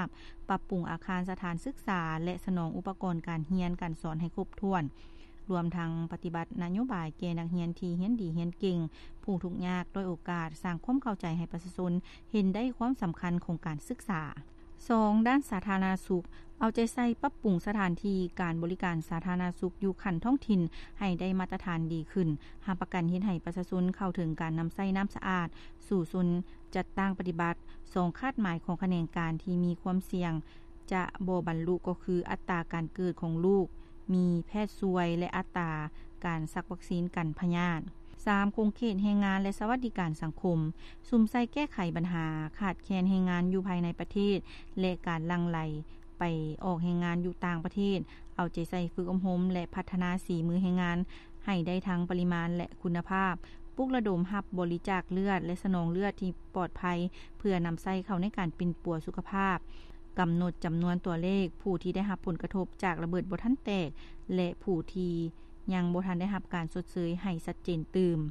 พปรับปรุงอาคารสถานศึกษาและสนองอุปกรณ์การเรียนการสอนให้ครบถ้วนรวมทั้งปฏิบัตินโยบายแก่นักเรียนที่เรียนดีเรียนเก่งผู้ทุกข์ยากด้วยโอกาสสร้างความเข้าใจให้ประชาชนเห็นได้ความสำคัญของการศึกษา2ด้านสาธารณสุขเอาใจใส่ปรับปรุงสถานที่การบริการสาธารณสุขอยู่ขั้นท้องถิ่นให้ได้มาตรฐานดีขึ้นหาประกันเฮ็ดให้ประชาชนเข้าถึงการนำใช้น้ำสะอาดสู่ศูนย์จัดตั้งปฏิบัติ2คาดหมายของคะแนนการที่มีความเสี่ยงจะบ่บรรลุก็คืออัตราการเกิดของลูกมีแพทย์ซวยและอัตราการซักวัคซีนกันพยาธิ3คงเขตแรงงานและสวัสดิการสังคมซุ่มใส่แก้ไขปัญหาขาดแคลนแรงงานอยู่ภายในประเทศและการลังไหลไปออกแรงงานอยู่ต่างประเทศเอาใจใส่ฝึกอบรมและพัฒนาสีมือแรงงานให้ได้ทั้งปริมาณและคุณภาพปลุกระดมรับบริจาคเลือดและสนองเลือดที่ปลอดภัยเพื่อนำใช้เข้าในการเป็นปัวสุขภาพกำหนดจำนวนตัวเลขผู้ที่ได้รับผลกระทบจากระเบิดบ่ทันแตกและผู้ที่ยังบ่ทันได้รับการชดเชยให้ชัดเจนตื่ม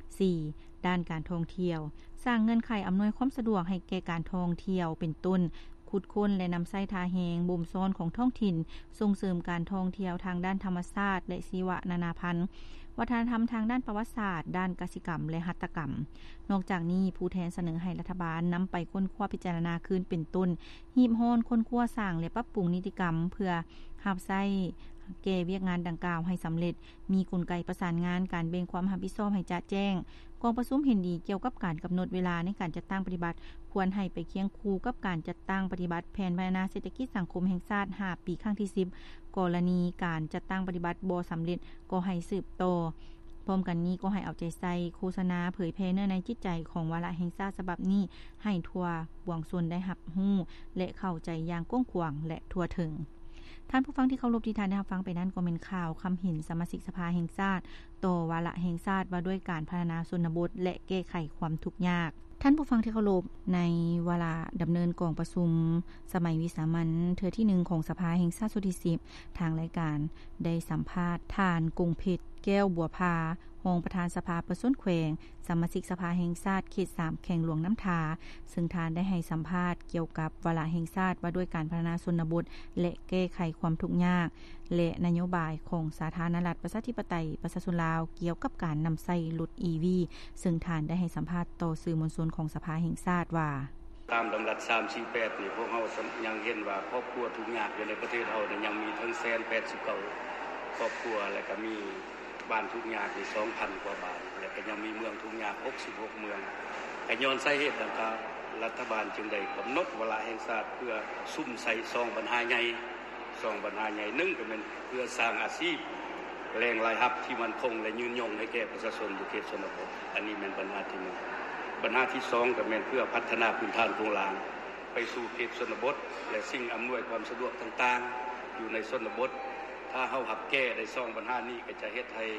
4. ด้านการท่องเที่ยวสร้างเงื่อนไขอำนวยความสะดวกให้แก่การท่องเที่ยวเป็นต้นขุดค้นและนำใช้ทาแหงบ่มซ้อนของท้องถิ่นส่งเสริมการท่องเที่ยวทางด้านธรรมชาติและชีวนานาพันธุ์วัฒนธรรมทางด้านประวัติศาสตร์ด้านกสิกรรมและหัตถกรรมนอกจากนี้ผู้แทนเสนอให้รัฐบาลนำไปค้นคว้าพิจารณาคืนเป็นต้นหีบฮ้อนค้นคว้าสร้างและปรับปรุงนิติกรรมเพื่อรับใช้แก่เวียกงานดังกล่าวให้สำเร็จมีกลไกประสานงานการแบ่งความรับผิดชอบให้จะแจ้งกองประชุมเห็นดีเกี่ยวกับการกำหนดเวลาในการจัดตั้งปฏิบัติควรให้ไปเคียงคู่กับการจัดตั้งปฏิบัติแผนพัฒนาเศรษฐกิจสังคมแห่งชาติ5ปีครั้งที่10กรณีการจัดตั้งปฏิบัติบ่สำเร็จก็ให้สืบต่อพร้อมกันนี้ก็ให้เอาใจใส่โฆษณาเผยแพร่เนื้อในจิตใจของวาระแห่งชาติฉบับนี้ให้ทั่วปวงชนได้รับรู้และเข้าใจอย่างกว้างขวางและทั่วถึงท่านผู้ฟังที่เคารพที่ท่านได้รับฟังไปนั้นก็เป็นข่าวคําเห็นสมาชิกสภาแห่งชาติต่อวาระแห่งชาติว่าด้วยการพัฒนาชนบทและแก้ไขความทุกข์ยากท่านผู้ฟังที่เคารพในวาระดําเนินกองประชุมสมัยวิสามัญเทื่อที่1ของสภาแห่งชาติสุดที่10ทางรายการได้สัมภาษณ์ท่านกงเพชรแก้วบัวพารองประธานสภาประชาชนแขวงสมาชิกสภาแห่งชาติเขต3แข่งหลวงน้ำทาซึ่งท่านได้ให้สัมภาษณ์เกี่ยวกับวาระแห่งชาติว่าด้วยการพัฒนาชนบทและแก้ไขความทุกข์ยากและนโยบายของสาธารณรัฐประชาธิปไตยประชาชนลาวเกี่ยวกับการนําใช้รถ EV ซึ่งท่านได้ให้สัมภาษณ์ต่อสื่อมวลชนของสภาแห่งชาติว่าตามดำรัส348นี่พวกเฮายังเห็นว่าครอบครัวทุกข์ยากอยู่ในประเทศเฮายังมีถึง189ครอบครัวและก็มีบ้านทุกข์ยากอีก 2,000 กว่าบ้านและก็ยังมีเมืองทุกข์ยาก66เมืองก็ย้อนสาเหตุดังกล่าวรัฐบาลจึงได้กําหนดวาระแห่งชาติเพื่อซุ่มใส่2ปัญหาใหญ่2ปัญหาใหญ่1ก็เป็นเพื่อสร้างอาชีพแหล่งรายรับที่มั่นคงและยืนยงให้แก่ประชาชนอยู่เขตชนบทอันนี้เป็นปัญหาที่1ปัญหาที่2ก็เป็นเพื่อพัฒนาพื้นฐานโครงสร้างไปสู่เขตชนบทและสิ่งอำนวยความสะดวกต่างๆอยู่ในชนบทถ้าเฮาหับแก้ได้2ปัญหานี้ก็จะเฮ็ดให้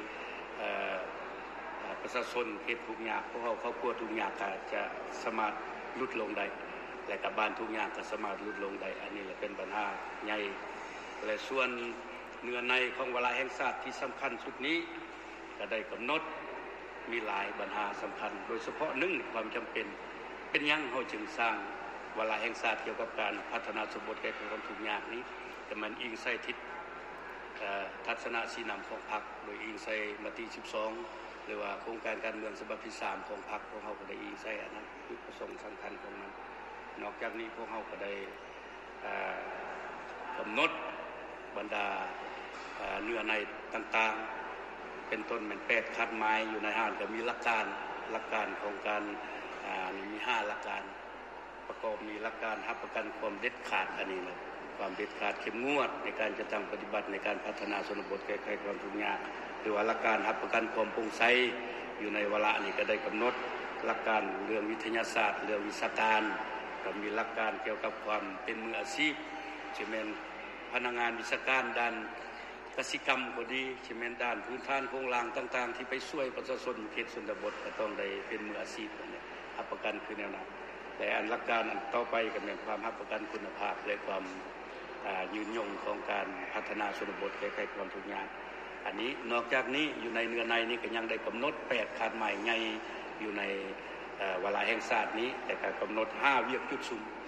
ประชาชนเขตทุกข์ยากพวกเฮาครอบครัวทุกข์ยากก็จะสามารถลดลงได้และก็บ้านทุกข์ยากก็สามารถลดลงได้อันนี้แหละเป็นปัญหาใหญ่และส่วนเนื้อในของวาระแห่งชาติที่สำคัญสุดนี้ก็ได้กําหนดมีหลายปัญหาสำคัญโดยเฉพาะ1ความจําเป็นหยังเฮาจึงสร้างวาระแห่งชาติเกี่ยวกับการพัฒนาชนบทแก้ไขความทุกข์ยากนี้ก็มันอิงใส่ทิศทัศนะสีนําของพรรคโดยอิงใส่มติ12หรือว่าโครงการการเมืองฉบับที่3ของพรรคของเฮาก็ได้อิงใส่อันนั้นจุดประสงค์สําคัญของมันนอกจากนี้พวกเฮาก็ได้กําหนดบรรดาเนื้อในต่างๆเป็นต้นเป็น8คัดหมายอยู่ในห้านก็มีหลักการของการมี5หลักการประกอบมีหลักการรับประกันความเด็ดขาดอันนี้นะความเด็ดขาดเข้มงวดในการจะตั้งปฏิบัติในการพัฒนาชนบทแก้ไขความทุกข์ยากหรือว่าหลักการรับประกันความโปร่งใสอยู่ในวาระนี้ก็ได้กําหนดหลักการเรื่องวิทยาศาสตร์เรื่องวิชาการก็มีหลักการเกี่ยวกับความเป็นมืออาชีพเช่นแม่นพนักงานวิชาการด้านกสิกรรมก็ดีเช่นแม่นด้านพื้นฐานโครงสร้างต่างๆที่ไปช่วยประชาชนเขตชนบทก็ต้องได้เป็นมืออาชีพนั่นแหละรับประกันคือแนวนั้นแต่อันหลักการอันต่อไปก็แม่นความรับประกันคุณภาพและความยืนยงของการพัฒนาชนบทแก้ไขความทุกข์ยากอันนี้นอกจากนี้อยู่ในเนื้อในนี้ก็ยังได้กําหนด8คาดหมายใหญ่อยู่ในวาระแห่งชาตินี้แต่ก็กําหนด5เวียกจุดสูง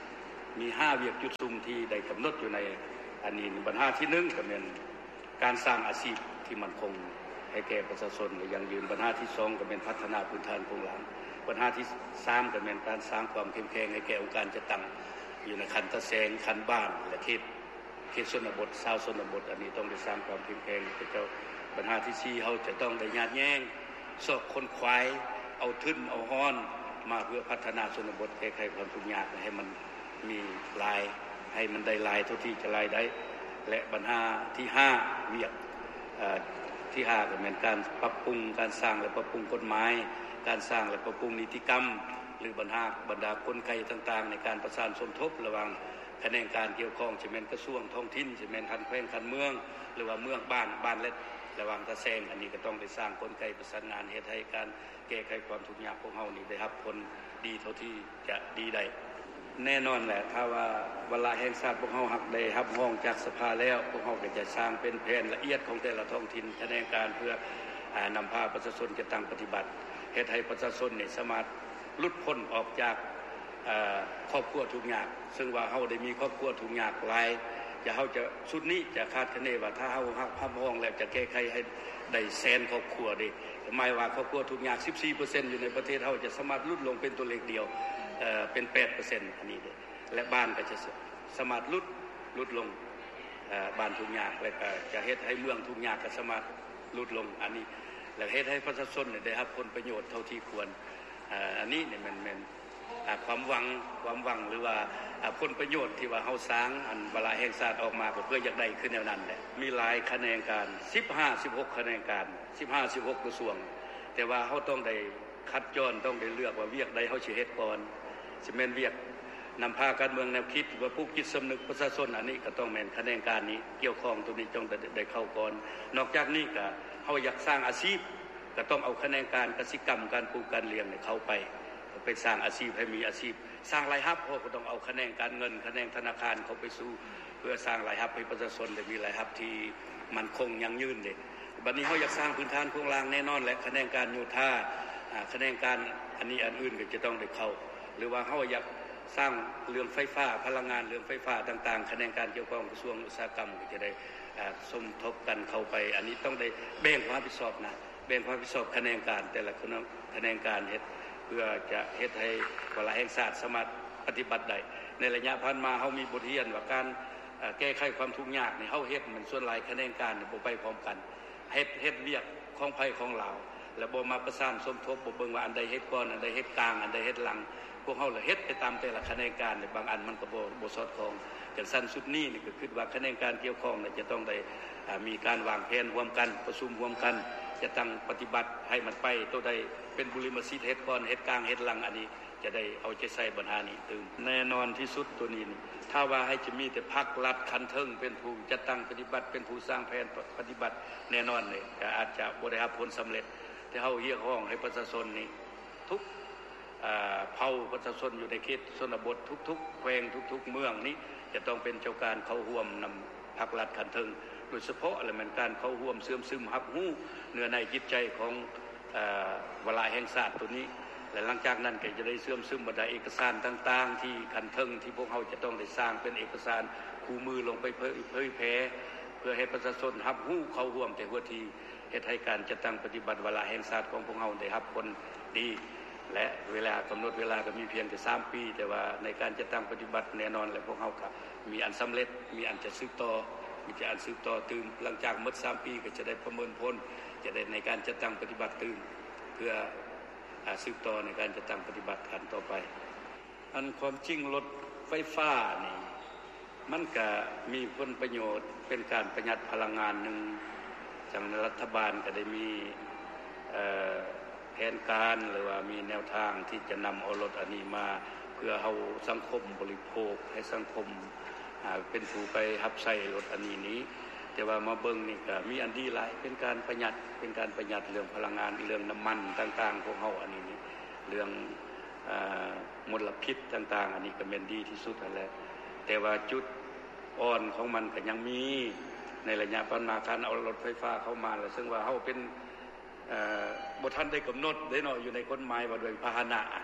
มี5เวียกจุดซุ่มที่ได้กำหนดอยู่ในอันนี้บรรทัดที่1ก็เป็นการสร้างอาชีพที่มั่นคงให้แก่ประชาชนและยั่งยืนบรรทัดที่2ก็เป็นพัฒนาพื้นฐานโครงหลังบรรทัดที่3ก็เป็นการสร้างความเข้มแข็งให้แก่องค์การจัดตั้งอยู่ในคันตะแสงคันบ้านและเขตชนบทชาวชนบทอันนี้ต้องได้สร้างความเข้มแข็งเจ้าบรรทัดที่4เฮาจะต้องได้ญาติแย่งสอกคนควายเอาทึ้นเอาฮ้อนมาเพื่อพัฒนาชนบทแก้ไขความทุกข์ยากให้มันมีลายให้มันได้ลายเท่าที่จะลายได้และบรรทัดที่5เวียกที่5ก็เป็นการปรับปรุงการสร้างและปรับปรุงกฎหมายการสร้างและปรับปรุงนิติกรรมหรือบรรดากลไกต่างๆในการประสานสมทบระหว่างแขนงการเกี่ยวข้องจะเป็นกระทรวงท้องถิ่นจะเป็นคันแขวงคันเมืองหรือว่าเมืองบ้านและระหว่างตะแซงอันนี้ก็ต้องได้สร้างกลไกประสานงานเฮ็ดให้การแก้ไขความทุกข์ยากของเฮานี่ได้รับผลดีเท่าที่จะดีได้แน่นอนแหละถ้าว่าเวลาแห่งชาติพวกเฮาหักได้รับห้องจากสภาแล้วพวกเฮาก็จะสร้างเป็นแผนละเอียดของแต่ละท้องถิ่นแขนงการเพื่อนำพาประชาชนจะตั้งปฏิบัติเฮ็ดให้ประชาชนนี่สามารถหลุดพ้นออกจากครอบครัวทุกข์ยากซึ่งว่าเฮาได้มีครอบครัวทุกข์ยากหลายจะเฮาจะสุดนี้จะคาดคะเนว่าถ้าเฮาหักรับห้องแล้วจะแก้ไขให้ได้แสนครอบครัวดิหมายว่าครอบครัวทุกข์ยาก 14% อยู่ในประเทศเฮาจะสามารถลดลงเป็นตัวเลขเดียวเป็น 8% อันนี้เด้และบ้านก็จะสามารถลดลงบ้านทุกข์ยากและก็จะเฮ็ดให้เมืองทุกข์ยากก็สามารถลดลงอันนี้และเฮ็ดให้ประชาชนได้รับผลประโยชน์เท่าที่ควรอันนี้เนี่ยมันความหวังหรือว่าผลประโยชน์ที่ว่าเฮาสร้างอันเวลาแห่งชาติออกมาก็เพื่ออยากได้ขึ้นแนวนั้นแหละมีหลายคะแนนการ15-16คะแนนการ15-16กระทรวงแต่ว่าเฮาต้องได้คัดจรต้องได้เลือกว่าเวียกใดเฮาสิเฮ็ดก่อนสิแม่นเวียกนำพาการเมืองแนวคิดว่าผู้คิดสำนึกประชาชนอันนี้ก็ต้องแม่นคะแนนการนี้เกี่ยวข้องตรงนี้ต้องได้เข้าก่อนนอกจากนี้ก็เฮาอยากสร้างอาชีพก็ต้องเอาคะแนนการกสิกรรมการปลูกการเลี้ยงเข้าไปสร้างอาชีพให้มีอาชีพสร้างรายรับเพราะก็ต้องเอาคะแนนการเงินคะแนนธนาคารเข้าไปสู่เพื่อสร้างรายรับให้ประชาชนได้มีรายรับที่มั่นคงยั่งยืนเด้บัดนี้เฮาอยากสร้างพื้นฐานโครงสร้างแน่นอนและคะแนนการโยธาคะแนนการอันนี้อันอื่นก็จะต้องได้เข้าหรือว่าเฮาอยากสร้างเรื่องไฟฟ้าพลังงานเรื่องไฟฟ้าต่างๆคะแนนการเกี่ยวข้องกระทรวงอุตสาหกรรมก็จะได้สมทบกันเข้าไปอันนี้ต้องได้แบ่งความรับผิดชอบนะแบ่งความรับผิดชอบคะแนนการแต่ละคะแนนการเฮ็ดเพื่อจะเฮ็ดให้เวลาแห่งชาติสามารถปฏิบัติได้ในระยะผ่านมาเฮามีบทเรียนว่าการแก้ไขความทุกข์ยากนี่เฮาเฮ็ดมันส่วนหลายคะแนนการบ่ไปพร้อมกันเฮ็ดเวียกของไผของลาวแล้วบ่มาประสานสมทบบ่เบิ่งว่าอันใดเฮ็ดก่อนอันใดเฮ็ดกลางอันใดเฮ็ดหลังพวกเฮาละเฮ็ดไปตามแต่ละคะแนนการบางอันมันก็บ่สอดคล้องจังซั่นสุดนี้นี่ก็คิดว่าคะแนนการเกี่ยวข้องจะต้องได้มีการวางแผนร่วมกันประชุมร่วมกันจะตั้งปฏิบัติให้มันไปตัวใดเป็นบุริมสิทธิ์เฮ็ดก่อนเฮ็ดกลางเฮ็ดหลังอันนี้จะได้เอาใจใส่ปัญหานี้ตื่นแน่นอนที่สุดตัวนี้ถ้าว่าให้จะมีแต่พรรครัฐคันเทิงเป็นผู้จัดตั้งปฏิบัติเป็นผู้สร้างแผนปฏิบัติแน่นอนเลยก็อาจจะบ่ได้รับผลสำเร็จแต่เฮาเรียกร้องให้ประชาชนนี่ทุกเผ่าประชาชนอยู่ในเขตชนบททุกๆแขวงทุกๆเมืองนี้จะต้องเป็นเจ้าการเข้าร่วมนำพรรครัฐคันเทิงโดยเฉพาะอะไรมันการเข้าร่วมเสื่อมซึมรับรู้เนื้อในจิตใจของเวลาแห่งชาติตัวนี้และหลังจากนั้นก็จะได้เสื่อมซึมบรรดาเอกสารต่างๆที่คันเทิงที่พวกเขาจะต้องได้สร้างเป็นเอกสารคู่มือลงไปเผยแพร่เพื่อให้ประชาชนรับรู้เข้าร่วมแต่หัวทีเฮ็ดให้การจัดตั้งปฏิบัติเวลาแห่งชาติของพวกเขาได้รับผลดีและเวลากำหนดเวลาก็มีเพียงแต่3ปีแต่ว่าในการจัดตั้งปฏิบัติแน่นอนและพวกเขาก็มีอันสำเร็จมีอันจะสืบต่อมีจะอันสืบต่อตื่นหลังจากหมด3ปีก็จะได้ประเมินผลจะได้ในการจัดตั้งปฏิบัติตื่นเพื่อสืบต่อในการจัดตั้งปฏิบัติกันต่อไปอันความจริงรถไฟฟ้านี่มันก็มีผลประโยชน์เป็นการประหยัดพลังงานหนึ่งจากรัฐบาลก็ได้มีแผนการหรือว่ามีแนวทางที่จะนำเอารถอันนี้มาเพื่อเฮาสังคมบริโภคให้สังคมเป็นผู้ไปรับใช้รถอันนี้แต่ว่ามาเบิ่งนี่ก็มีอันดีหลายเป็นการประหยัดเรื่องพลังงานเรื่องน้ำมันต่างๆพวกเฮาอันนี้เรื่องมลพิษต่างๆอันนี้ก็เป็นดีที่สุดนั่นแหละแต่ว่าจุดอ่อนของมันก็ยังมีในระยะผ่านมาการเอารถไฟฟ้าเข้ามาแล้วซึ่งว่าเฮาเป็นบ่ทันได้กำหนดได้เนาะอยู่ในกฎหมายว่าด้วยพาหนะนะ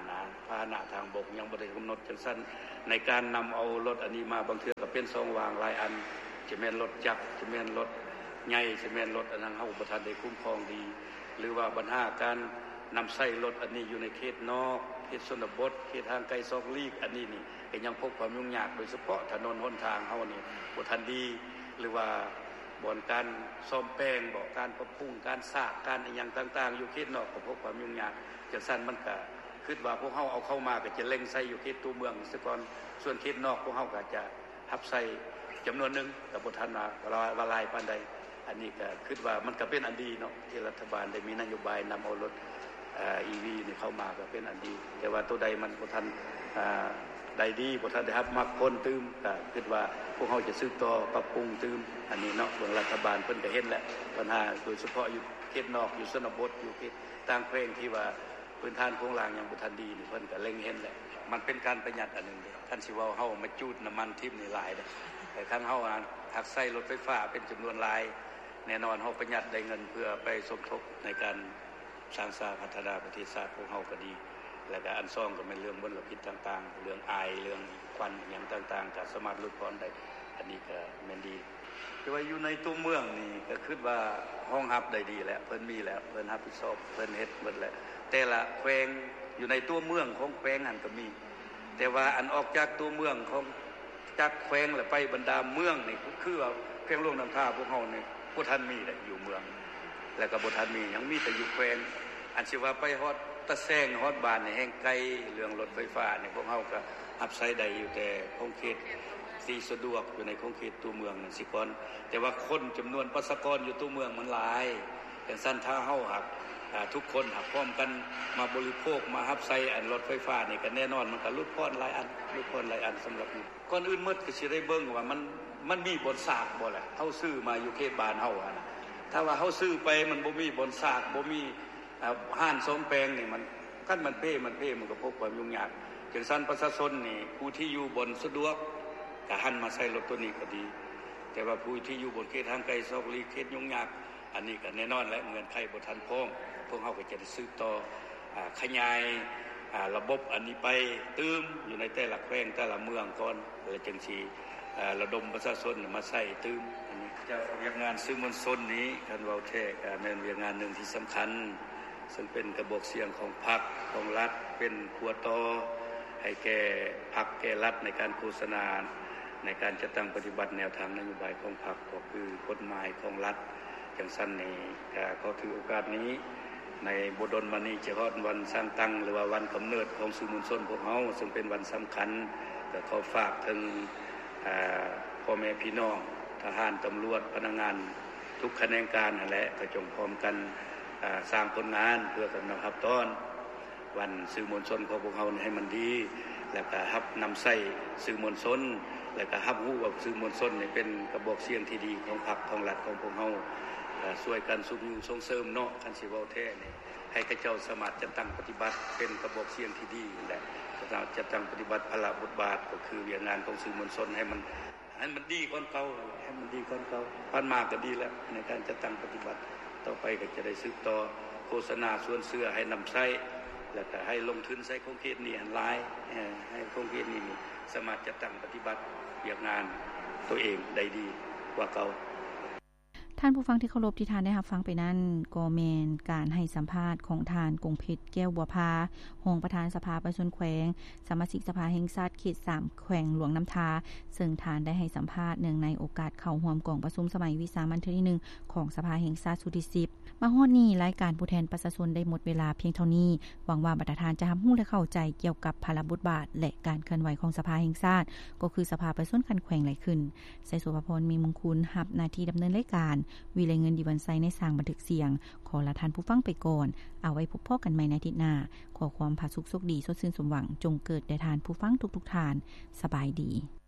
พาหนะทางบกยังบ่ได้กำหนดจังซั่นในการนำเอารถอันนี้มาบางเทื่อก็เป็น2วางหลายอันจะแม่นรถจักรจะแม่นรถใหญ่จะแม่นรถอันนั้นเฮาบ่ทันได้คุ้มครองดีหรือว่าปัญหาการนำใช้รถอันนี้อยู่ในเขตนอกเขตชนบทเขตทางไกลซอกลีกอันนี้นี่ก็ยังพบความยุ่งยากโดยเฉพาะถนนหนทางเฮานี่บ่ทันดีหรือว่าบ่อนการซ่อมแปลงบ่การปรับปรุงการสร้างการอีหยังต่างๆอยู่เขตนอกก็พบความยุ่งยากจังซั่นมันก็คิดว่าพวกเฮาเอาเข้ามาก็จะเล็งใส่อยู่เขตตัวเมืองซะก่อนส่วนเขตนอกพวกเฮาก็จะรับใส่จำนวนนึงก็บ่ทันว่าหลายปานใดอันนี้ก็คิดว่ามันก็เป็นอันดีเนาะที่รัฐบาลได้มีนโยบายนำเอารถEV นี่เข้ามาก็เป็นอันดีแต่ว่าตัวใดมันบ่ทันได้ดีบ่ทันได้รับมรรคผลตื่มก็คิดว่าพวกเฮาจะซื้อต่อปรับปรุงตื่มอันนี้เนาะเบิ่งรัฐบาลเพิ่นก็เห็นแล้วปัญหาโดยเฉพาะอยู่เขตนอกอยู่ชนบทอยู่เขตต่างแขวงที่ว่าพื้นฐานโครงสร้างยังบ่ทันดีนี่เพิ่นก็เล็งเห็นแหละมันเป็นการประหยัดอันนึงเด้คันสิเว้าเฮามาจูดน้ำมันทิ่มนี่หลายเด้แต่คันเฮาหักใช้รถไฟฟ้าเป็นจำนวนหลายแน่นอนเฮาประหยัดได้เงินเพื่อไปสมทบในการสร้างสาพัฒนาประเทศชาติของเฮาก็ดีแล้วก็อันซ่องก็เป็นเรื่องมลพิษต่างๆเรื่องอายเรื่องควันหยังต่างๆก็สามารถลดพ้นได้อันนี้ก็แม่นดีแต่ว่าอยู่ในตัวเมืองนี่ก็คิดว่าห้องรับได้ดีแล้วเพิ่นมีแล้วเพิ่นรับผิดชอบเพิ่นเฮ็ดหมดแล้วแต่ละแขวงอยู่ในตัวเมืองของแขวงนั้นก็มีแต่ว่าอันออกจากตัวเมืองของจากแขวงแล้วไปบรรดาเมืองนี่คือว่าแขวงหลวงน้ำท่าพวกเฮานี่บ่ทันมีได้อยู่เมืองแล้วก็บ่ทันมียังมีแต่อยู่แขวงอันสิว่าไปฮอดตะแซงฮอดบ้านนี่แห่งไกลเรื่องรถไฟฟ้านี่พวกเฮาก็รับใช้ได้อยู่แต่คงเขตที่สะดวกอยู่ในคงเขตตัวเมืองนั่นสิก่อนแต่ว่าคนจำนวนประชากรอยู่ตัวเมืองมันหลายจังซั่นถ้าเฮาหักทุกคนหักพร้อมกันมาบริโภคมารับใช้อันรถไฟฟ้านี่ก็แน่นอนมันก็ลดพ้นหลายอันสำหรับก่อนอื่นหมดก็สิได้เบิ่งว่ามันมีบนสากบ่ล่ะเฮาซื้อมาอยู่เขตบ้านเฮาอ่ะนะถ้าว่าเฮาซื้อไปมันบ่มีบนสากบ่มีห้านสมแปลงนี่มันคันมันเป้มันก็พบความยุ่งยากจังซั่นประชาชนนี่ผู้ที่อยู่บนสะดวกก็หันมาใช้รถตัวนี้ก็ดีแต่ว่าผู้ที่อยู่บนเขตทางไกลซอกลีเขตยุ่งยากอันนี้ก็แน่นอนและเงินไขบ่ทันพร้อมพวกเฮาก็จะได้ซื้อต่อขยายระบบอันนี้ไปตื่มอยู่ในแต่ละแขวงแต่ละเมืองก่อนแล้วจังสิระดมประชาชนมาใช้ตื่มอันนี้เจ้าเวียกงานสื่อมวลชนนี้คันเว้าแท้ก็แม่นเวียกงานนึงที่สำคัญซึ่งเป็นกระบอกเสียงของพรรคของรัฐเป็นขัวตอให้แก่พรรคแก่รัฐในการโฆษณาในการจัดตั้งปฏิบัติแนวทางนโยบายของพรรคก็คือกฎหมายของรัฐจังซั่นนี่ก็ขอถือโอกาสนี้ในบ่ดลมานี้จะฮอดวันสร้างตั้งหรือว่าวันกำเนิดของสื่อมวลชนพวกเฮาซึ่งเป็นวันสำคัญก็ขอฝากถึงพ่อแม่พี่น้องทหารตำรวจพนักงานทุกแขนงการนั่นแหละก็จงพร้อมกันสร้างผลงานเพื่อกำลังรับต้อนวันสื่อมวลชนของพวกเฮาให้มันดีแล้วก็รับนำใช้สื่อมวลชนแล้วก็รับรู้ว่าสื่อมวลชนนี่เป็นกระบอกเสียงที่ดีของพรรคของรัฐของพวกเฮาช่วยกันส่งเสริมเนาะคันสิเว้าแท้นี่ให้เขาเจ้าสามารถจัดตั้งปฏิบัติเป็นกระบอกเสียงที่ดีและจัดตั้งปฏิบัติพละบทบาทก็คือเวียงงานของสื่อมวลชนให้มันดีกว่าเก่าให้มันดีกว่าเก่าผ่านมาก็ดีแล้วในการจัดตั้งปฏิบัติต่อไปก็จะได้สืบต่อโฆษณาส่วนเสื้อให้นำใช้แล้วก็ให้ลงทุนใช้โครงเขตนี่อันหลายให้โครงเขตนี่สามารถจัดตั้งปฏิบัติเวียงงานตัวเองได้ดีกว่าเก่าท่านผู้ฟังที่เคารพที่ทานได้รับฟังไปนั้นก็แม่นการให้สัมภาษณ์ของทานกงเพชรแก้วบัวพารองประธานสภาประชาชนแขวงสมาชิกสภาแห่งชาติเขต3แขวงหลวงน้ำทาซึ่งทานได้ให้สัมภาษณ์เนื่องในโอกาสเข้าร่วมกองประชุมสมัยวิสามัญที่1ของสภาแห่งชาติสุดที่10มาฮอดนี้รายการผู้แทนประชาชนได้หมดเวลาเพียงเท่านี้หวังว่าบรรดาท่านจะรับรู้และเข้าใจเกี่ยวกับภาระบทบาทและการเคลื่อนไหวของสภาแห่งชาติก็คือสภาประชาชนคันแขวงไหลขึ้นไสสุภพรมีมงคลรับหน้าที่ดำเนินรายการวิไลเงินดีวันไซในสร้างบันทึกเสียงขอลาท่านผู้ฟังไปก่อนเอาไว้พบพบกันใหม่ในอาทิตย์หน้าขอความผาสุกโชคดีสดชื่นสมหวังจงเกิดแด่ท่านผู้ฟังทุกๆท่านสบายดี